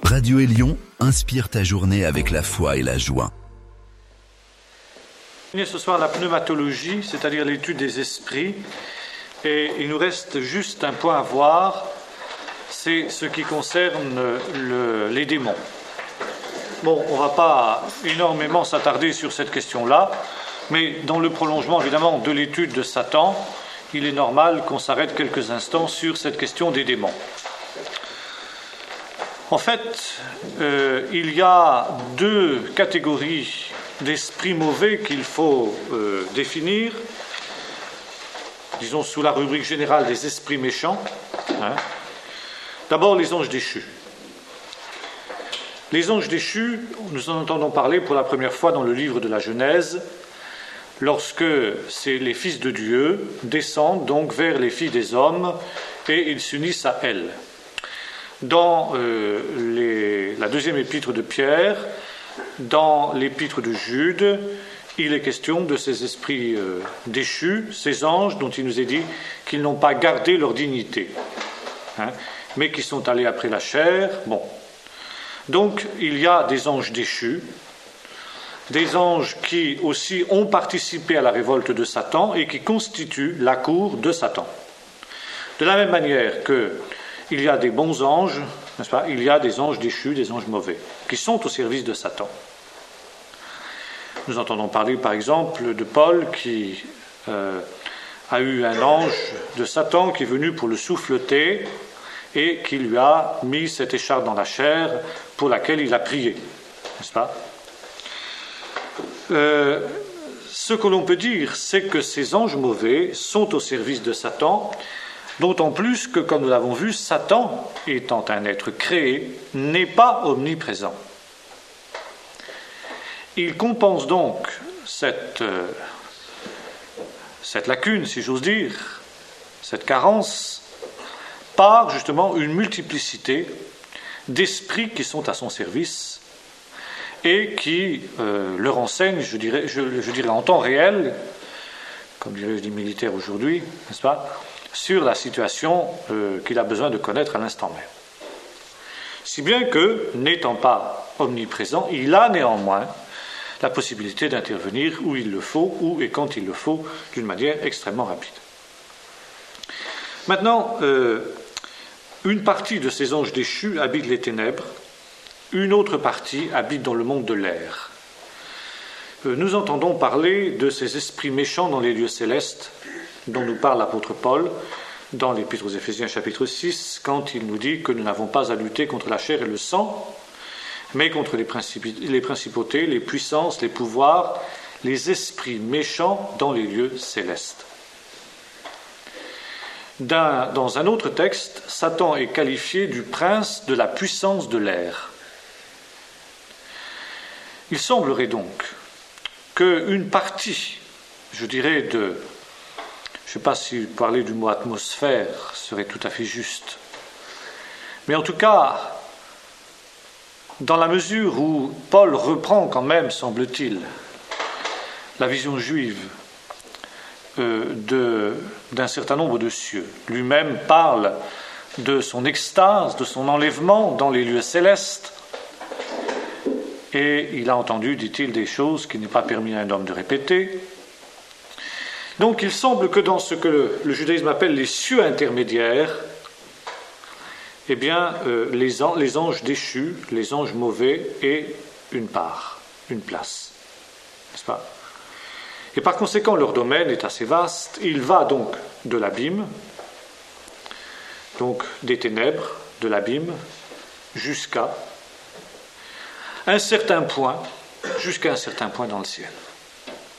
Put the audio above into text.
Radio Élion inspire ta journée avec la foi et la joie. Ce soir la pneumatologie, c'est-à-dire l'étude des esprits, et il nous reste juste un point à voir, c'est ce qui concerne les démons. Bon, on ne va pas énormément s'attarder sur cette question-là, mais dans le prolongement évidemment de l'étude de Satan, il est normal qu'on s'arrête quelques instants sur cette question des démons. En fait, il y a deux catégories d'esprits mauvais qu'il faut définir, disons sous la rubrique générale des esprits méchants. D'abord les anges déchus. Les anges déchus, nous en entendons parler pour la première fois dans le livre de la Genèse, lorsque les fils de Dieu descendent donc vers les filles des hommes et ils s'unissent à elles. Dans la deuxième épître de Pierre, dans l'épître de Jude, il est question de ces esprits déchus, ces anges dont il nous est dit qu'ils n'ont pas gardé leur dignité, mais qui sont allés après la chair. Bon. Donc il y a des anges déchus, des anges qui aussi ont participé à la révolte de Satan et qui constituent la cour de Satan. De la même manière qu'il y a des bons anges, n'est-ce pas, il y a des anges déchus, des anges mauvais, qui sont au service de Satan. Nous entendons parler par exemple de Paul qui a eu un ange de Satan qui est venu pour le souffleter et qui lui a mis cette écharpe dans la chair pour laquelle il a prié, n'est-ce pas ? Ce que l'on peut dire, c'est que ces anges mauvais sont au service de Satan, d'autant plus que, comme nous l'avons vu, Satan, étant un être créé, n'est pas omniprésent. Il compense donc cette lacune, si j'ose dire, cette carence, par justement une multiplicité d'esprits qui sont à son service et qui le renseignent, je dirais en temps réel, comme diraient les militaires aujourd'hui, n'est-ce pas, sur la situation qu'il a besoin de connaître à l'instant même. Si bien que, n'étant pas omniprésent, il a néanmoins la possibilité d'intervenir où il le faut, où et quand il le faut, d'une manière extrêmement rapide. Maintenant, une partie de ces anges déchus habite les ténèbres, une autre partie habite dans le monde de l'air. Nous entendons parler de ces esprits méchants dans les lieux célestes, dont nous parle l'apôtre Paul dans l'Épître aux Éphésiens chapitre 6, quand il nous dit que nous n'avons pas à lutter contre la chair et le sang, mais contre les principautés, les puissances, les pouvoirs, les esprits méchants dans les lieux célestes. Dans un autre texte, Satan est qualifié du prince de la puissance de l'air. Il semblerait donc qu'une partie, je dirais je ne sais pas si parler du mot atmosphère serait tout à fait juste, mais en tout cas, dans la mesure où Paul reprend quand même, semble-t-il, la vision juive d'un certain nombre de cieux. Lui-même parle de son extase, de son enlèvement dans les lieux célestes, et il a entendu, dit-il, des choses qu'il n'est pas permis à un homme de répéter. Donc il semble que dans ce que le judaïsme appelle les cieux intermédiaires, eh bien, les anges déchus, les anges mauvais aient une part, une place, n'est-ce pas ? Et par conséquent, leur domaine est assez vaste. Il va donc de l'abîme, donc des ténèbres, de l'abîme, jusqu'à un certain point dans le ciel.